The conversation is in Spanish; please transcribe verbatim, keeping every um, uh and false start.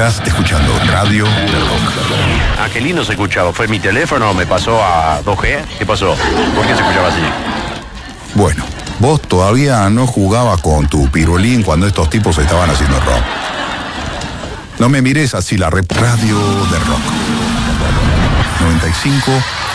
Estás escuchando Radio del Rock. Ah, qué lindo se escuchaba. ¿Fue mi teléfono? ¿Me pasó a dos G? ¿Qué pasó? ¿Por qué se escuchaba así? Bueno, vos todavía no jugabas con tu pirulín cuando estos tipos estaban haciendo rock. No me mires así, la rep Radio del Rock. noventa y cinco